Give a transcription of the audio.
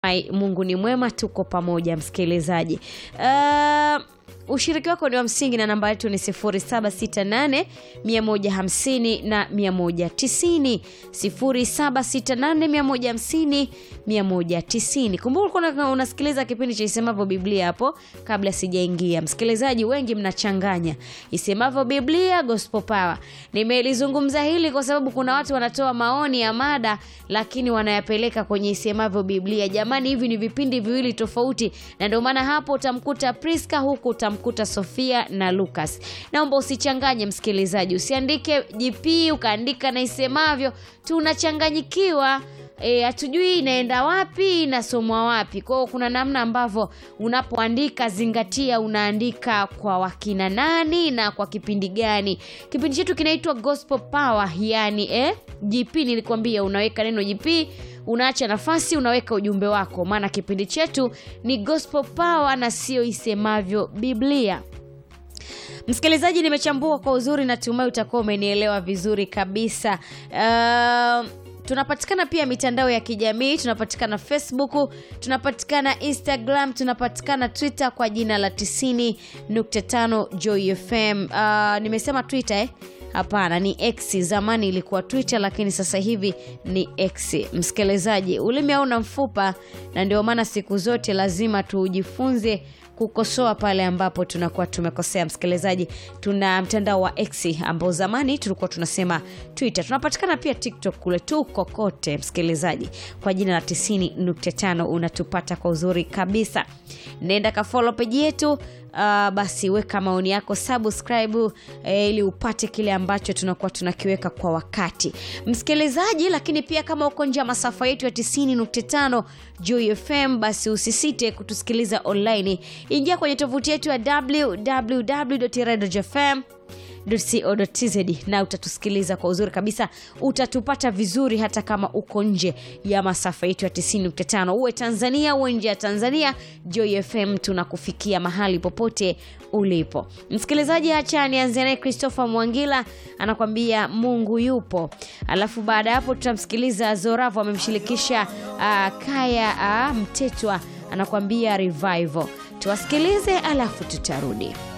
Mungu ni mwema, tuko pamoja msikilizaji. Ushiriki wako ni wa msingi na namba yetu ni 0768 150 na 190 0768 150 190. Kumbuka unasikiliza kipindi cha Isemavyo Biblia hapo kabla sijaingia. Msikilizaji, wengi mnachanganya Isemavyo Biblia Gospel Power. Nimelizungumza hili kwa sababu kuna watu wanatoa maoni ya mada lakini wanayapeleka kwenye Isemavyo Biblia. Jamani, hivi ni vipindi viwili tofauti, na ndio maana hapo utamkuta Priska, huku utamkuta Sofia na Lucas. Naomba usichanganye msikilizaji, usiandike GP ukaandika na Isemavyo, tunachanganyikiwa. Hatujui inaenda wapi, inasomwa wapi. Kwa hiyo kuna namna ambavyo unapoandika, zingatia unaandika kwa wakina nani na kwa kipindi gani. Kipindi chetu kinaitwa Gospel Power, yani GP nilikwambia unaweka neno GP, unaacha nafasi, unaweka ujumbe wako, maana kipindi chetu ni Gospel Power na sio Isemavyo Biblia. Msikilizaji, nimechambua kwa uzuri, natumai utakuwa umenielewa vizuri kabisa. Tunapatikana pia mitandao ya kijamii, tunapatikana Facebook, tunapatikana Instagram, tunapatikana Twitter kwa jina la 90.5 Joy FM. Nimesema Twitter Hapana, ni X. Zamani ilikuwa Twitter lakini sasa hivi ni X. Msikilizaji, ulimi hauna mfupa, na ndio maana siku zote lazima tujifunze kukosoa pale ambapo tunakuwa tumekosea. Msikilizaji, tuna mtandao wa X ambao zamani tulikuwa tunasema Twitter. Tunapatikana pia TikTok, kule tu kokote msikilizaji kwa jina la 90.5 unatupata kwa uzuri kabisa. Nenda ka follow page yetu. Basi weka maoni yako, subscribe ili upate kile ambacho tunakuwa tunakiweka kwa wakati msikilizaji. Lakini pia kama uko nje ya masafa yetu ya 90.5 Joy FM, basi usisite kutusikiliza online. Ingia kwenye tovuti yetu ya www.radiojfm.co.tz na utatusikiliza kwa uzuri kabisa. Utatupata vizuri hata kama uko nje ya masafa yetu ya 90.5. Uwe Tanzania, uwe nje ya Tanzania, Joy FM tunakufikia mahali popote ulipo. Msikilizaji, acha nianze naye Christopher Mwangila anakuambia Mungu yupo. Alafu baada hapo tutamsikiliza Zoravo amemshirikisha Kaya Mtetwa anakuambia Revival. Tuwasikilize alafu tutarudi.